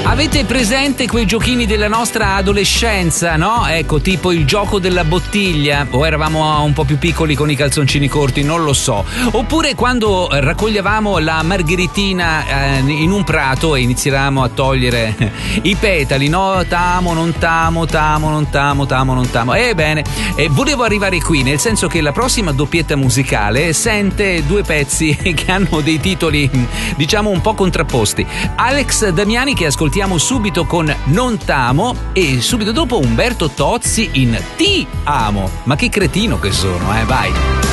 Avete presente quei giochini della nostra adolescenza, no? Ecco, tipo il gioco della bottiglia, o eravamo un po' più piccoli con i calzoncini corti, non lo so. Oppure quando raccoglievamo la margheritina in un prato e iniziavamo a togliere i petali, no? Tamo, non tamo, tamo, non tamo, tamo, non tamo. Ebbene, volevo arrivare qui, nel senso che la prossima doppietta musicale sente due pezzi che hanno dei titoli, diciamo, un po' contrapposti. Alex Damiani, che ascoltiamo subito con Non t'amo, e subito dopo Umberto Tozzi in Ti amo. Ma che cretino che sono, vai.